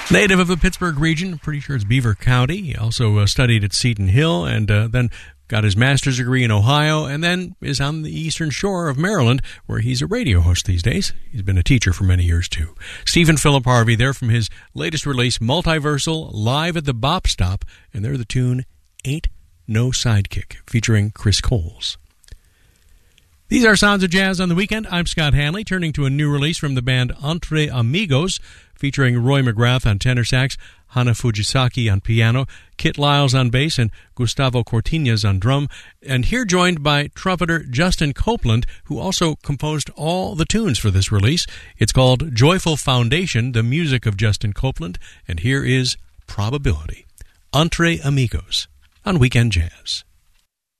Native of the Pittsburgh region, I'm pretty sure it's Beaver County. He also studied at Seton Hill and then got his master's degree in Ohio, and then is on the eastern shore of Maryland, where he's a radio host these days. He's been a teacher for many years, too. Stephen Philip Harvey there from his latest release, Multiversal, live at the Bop Stop, and they're the tune Ain't No Sidekick, featuring Chris Coles. These are Sounds of Jazz on the Weekend. I'm Scott Hanley, turning to a new release from the band Entre Amigos, featuring Roy McGrath on tenor sax, Hana Fujisaki on piano, Kit Lyles on bass, and Gustavo Cortinez on drum. And here joined by trumpeter Justin Copeland, who also composed all the tunes for this release. It's called Joyful Foundation, the music of Justin Copeland. And here is Probability. Entre Amigos on Weekend Jazz.